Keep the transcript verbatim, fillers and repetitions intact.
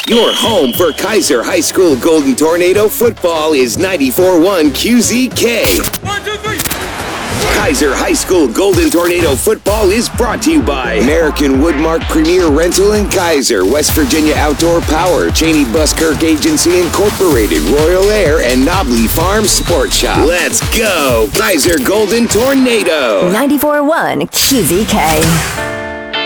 Your home for Kaiser High School Golden Tornado football is ninety-four point one Q Z K. One, two, three. Kaiser High School Golden Tornado football is brought to you by American Woodmark Premier Rental and Kaiser, West Virginia Outdoor Power, Cheney Buskirk Agency Incorporated, Royal Air, and Nobley Farm Sport Shop. Let's go! Kaiser Golden Tornado! ninety-four point one Q Z K.